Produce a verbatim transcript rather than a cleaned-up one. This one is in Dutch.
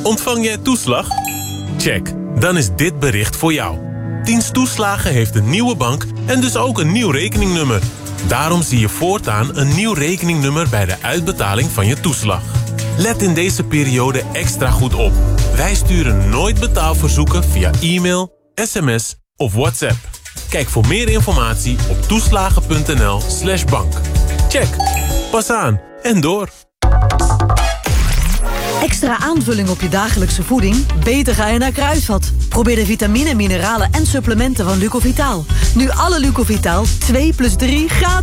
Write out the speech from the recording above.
Ontvang jij toeslag? Check, dan is dit bericht voor jou. Tiens Toeslagen heeft een nieuwe bank en dus ook een nieuw rekeningnummer. Daarom zie je voortaan een nieuw rekeningnummer bij de uitbetaling van je toeslag. Let in deze periode extra goed op. Wij sturen nooit betaalverzoeken via e-mail, sms of WhatsApp. Kijk voor meer informatie op toeslagen.nl slash bank. Check. Pas aan en door. Extra aanvulling op je dagelijkse voeding? Beter ga je naar Kruidvat. Probeer de vitamine, mineralen en supplementen van Lucovitaal. Nu alle Lucovitaal twee plus drie gratis.